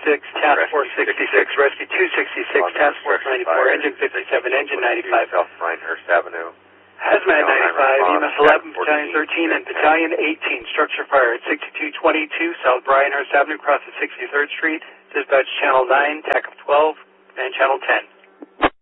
Task Force 66, Rescue 266, Task Force 94, Engine 57, Engine 95. South Pinehurst Avenue. Hazmat 95, EMS 11, Battalion 13, and Battalion 18. Structure fire at 6222 South Pinehurst Avenue, across the 63rd Street. Dispatch Channel 9, TAC of 12, and Channel 10.